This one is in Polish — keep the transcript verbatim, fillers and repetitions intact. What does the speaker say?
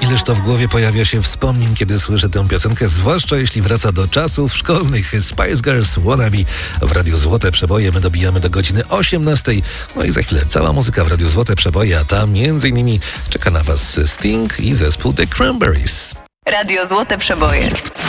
Ileż to w głowie pojawia się wspomnień, kiedy słyszę tę piosenkę, zwłaszcza jeśli wraca do czasów szkolnych. Spice Girls Wannabe w Radiu Złote Przeboje. My dobijamy do godziny osiemnastej. No i za chwilę cała muzyka w Radiu Złote Przeboje, a tam między innymi czeka na Was Sting i zespół The Cranberries. Radio Złote Przeboje.